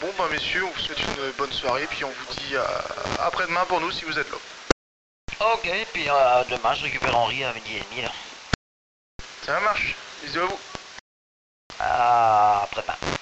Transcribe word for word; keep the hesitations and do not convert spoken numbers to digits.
bon bah messieurs, on vous souhaite une bonne soirée, puis on vous dit euh, après-demain pour nous si vous êtes là. Ok, puis euh, demain je récupère Henri à midi et demi là. Ça marche, bisous à vous. À après-demain.